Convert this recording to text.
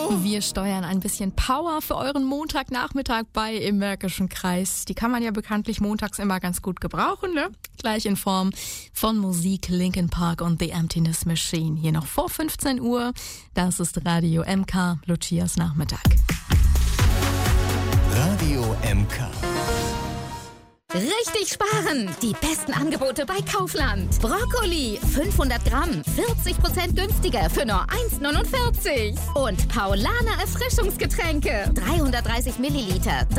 Wir steuern ein bisschen Power für euren Montagnachmittag bei im Märkischen Kreis. Die kann man ja bekanntlich montags immer ganz gut gebrauchen, ne? Gleich in Form von Musik, Linkin Park und The Emptiness Machine. Hier noch vor 15 Uhr. Das ist Radio MK, Lucias Nachmittag. Radio MK. Richtig sparen! Die besten Angebote bei Kaufland. Brokkoli, 500 Gramm, 40% günstiger für nur 1,49. Und Paulaner Erfrischungsgetränke, 330 Milliliter,